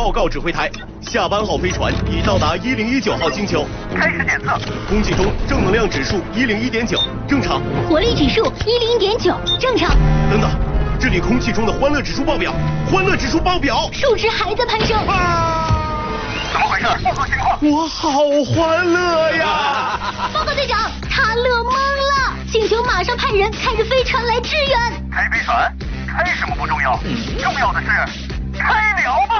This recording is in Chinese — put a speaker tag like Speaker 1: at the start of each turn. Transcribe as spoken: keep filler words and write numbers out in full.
Speaker 1: 报告指挥台，下班号飞船已到达一零一九号星球，
Speaker 2: 开始检测。
Speaker 1: 空气中正能量指数一零一点九，正常。
Speaker 3: 活力指数一零一点九，正常。
Speaker 1: 等等，这里空气中的欢乐指数爆表，欢乐指数爆表，
Speaker 3: 数值还在攀升。
Speaker 1: 啊！
Speaker 2: 怎么回事？报告情况。
Speaker 1: 我好欢乐呀！
Speaker 3: 报告队长，他乐懵了，星球马上派人开着飞船来支援。
Speaker 2: 开飞船？开什么不重要，重要的是开聊吧。